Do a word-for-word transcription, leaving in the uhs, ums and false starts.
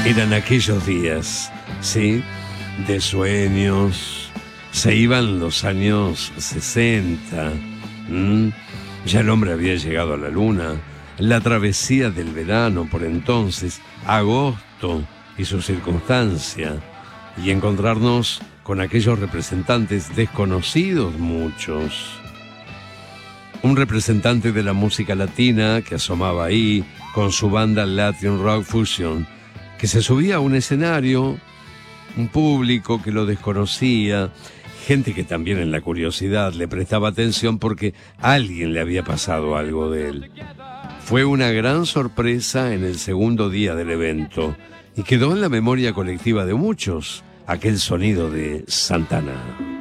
Eran aquellos días, ¿sí? De sueños. Se iban los años sesenta. ¿Mm? Ya el hombre había llegado a la luna. La travesía del verano por entonces, agosto y su circunstancia. Y encontrarnos con aquellos representantes desconocidos muchos. Un representante de la música latina que asomaba ahí con su banda Latin Rock Fusion, que se subía a un escenario, un público que lo desconocía, gente que también en la curiosidad le prestaba atención porque a alguien le había pasado algo de él. Fue una gran sorpresa en el segundo día del evento y quedó en la memoria colectiva de muchos aquel sonido de Santana.